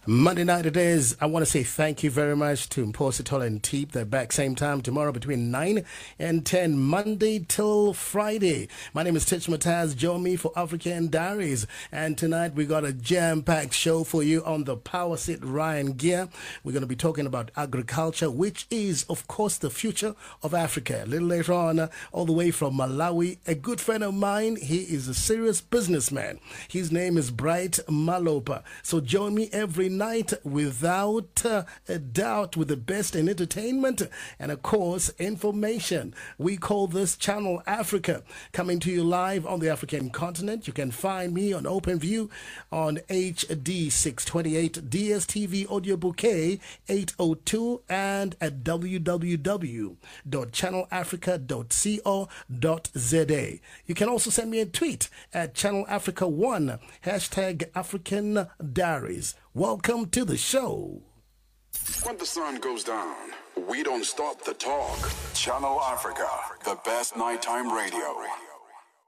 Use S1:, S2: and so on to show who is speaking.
S1: Monday night it is. I want to say thank you very much to Mpositol and Teep. They're back same time tomorrow between 9 and 10, Monday till Friday. My name is Titch Mataz. Join me for African Diaries. And tonight we got a jam-packed show for you on the Power Sit Ryan Gear. We're going to be talking about agriculture, which is, of course, the future of Africa. A little later on, all the way from Malawi, a good friend of mine. He is a serious businessman. His name is Bright Malopa. So join me every night without a doubt with the best in entertainment and of course information. We call this Channel Africa, coming to you live on the African continent. You can find me on OpenView on HD 628, DSTV audio bouquet 802 and at www.channelafrica.co.za. You can also send me a tweet at Channel Africa 1 #African Diaries. Welcome to the show.
S2: When the sun goes down, we don't stop the talk. Channel Africa, the best nighttime radio.